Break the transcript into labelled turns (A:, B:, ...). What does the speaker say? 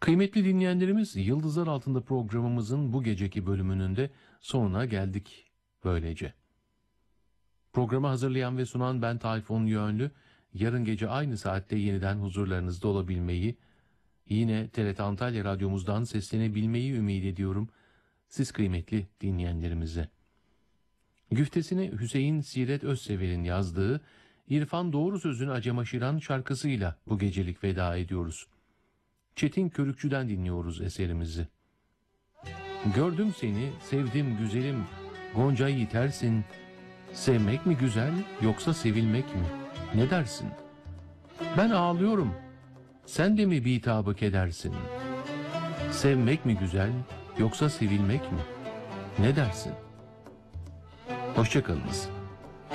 A: Kıymetli dinleyenlerimiz, Yıldızlar Altında programımızın bu geceki bölümünün de sonuna geldik böylece. Programı hazırlayan ve sunan ben Tayfun Yönlü. Yarın gece aynı saatte yeniden huzurlarınızda olabilmeyi, yine TRT Antalya Radyomuzdan seslenebilmeyi ümit ediyorum siz kıymetli dinleyenlerimize. Güftesini Hüseyin Siret Özsever'in yazdığı İrfan Doğru Söz'ün Acemaşiran şarkısıyla bu gecelik veda ediyoruz. Çetin Körükçü'den dinliyoruz eserimizi. Gördüm seni, sevdim güzelim, Gonca'yı yitersin. Sevmek mi güzel, yoksa sevilmek mi? Ne dersin? Ben ağlıyorum, sen de mi bitabı kedersin? Sevmek mi güzel, yoksa sevilmek mi? Ne dersin? Hoşça kalınız.